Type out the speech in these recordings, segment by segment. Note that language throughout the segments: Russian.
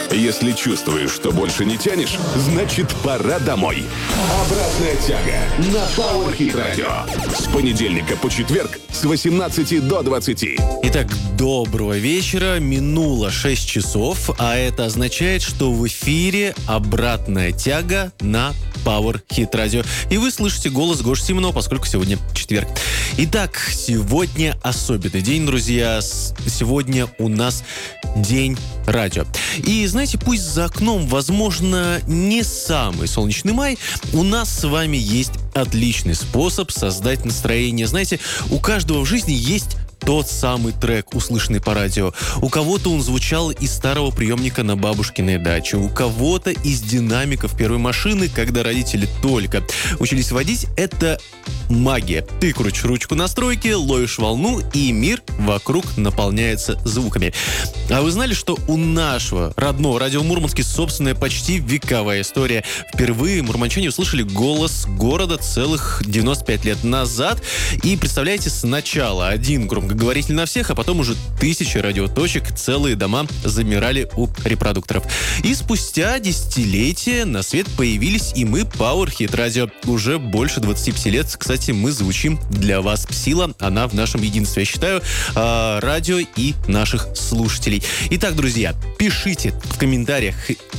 Если чувствуешь, что больше не тянешь, значит пора домой. Обратная тяга на Power Hit Radio. С понедельника по четверг с 18 до 20. Итак, доброго вечера. Минуло 6 часов, а это означает, что в эфире обратная тяга на Power Hit Radio. И вы слышите голос Гоши Симонова, поскольку сегодня четверг. Итак, сегодня особенный день, друзья. Сегодня у нас День радио. И знаете, пусть за окном, возможно, не самый солнечный май, у нас с вами есть отличный способ создать настроение. Знаете, у каждого в жизни есть тот самый трек, услышанный по радио. У кого-то он звучал из старого приемника на бабушкиной даче, у кого-то из динамиков первой машины, когда родители только учились водить. Это магия. Ты крутишь ручку настройки, ловишь волну, и мир вокруг наполняется звуками. А вы знали, что у нашего родного радио Мурманске собственная почти вековая история? Впервые мурманчане услышали голос города целых 95 лет назад. И представляете, сначала один громкоговоритель на всех, а потом уже тысячи радиоточек, целые дома замирали у репродукторов. И спустя десятилетия на свет появились и мы, Power Hit Radio. Уже больше 25 лет, кстати, мы звучим для вас. Сила, она в нашем единстве, я считаю, радио и наших слушателей. Итак, друзья, пишите в комментариях,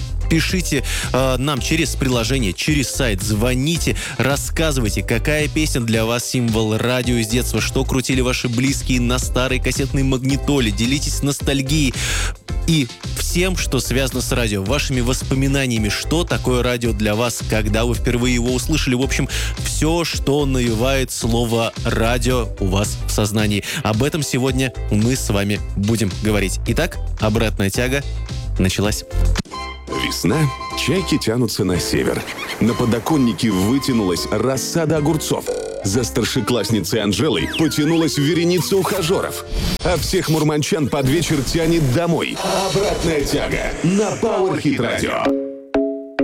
пишите нам через приложение, через сайт, звоните, рассказывайте, какая песня для вас символ радио из детства, что крутили ваши близкие на старой кассетной магнитоле, делитесь ностальгией и всем, что связано с радио, вашими воспоминаниями, что такое радио для вас, когда вы впервые его услышали. В общем, все, что навевает слово «радио» у вас в сознании. Об этом сегодня мы с вами будем говорить. Итак, обратная тяга началась. Весна, чайки тянутся на север. На подоконнике вытянулась рассада огурцов. За старшеклассницей Анжелой потянулась вереница ухажеров. А всех мурманчан под вечер тянет домой. Обратная тяга на Power Hit Radio.